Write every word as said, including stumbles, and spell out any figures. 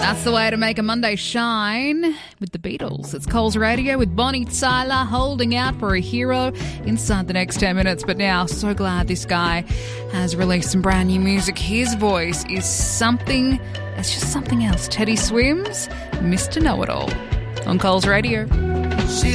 That's the way to make a Monday shine with the Beatles. It's Coles Radio with Bonnie Tyler holding out for a hero inside the next ten minutes. But now, so glad this guy has released some brand new music. His voice is something, it's just something else. Teddy Swims, Mister Know-It-All on Coles Radio. She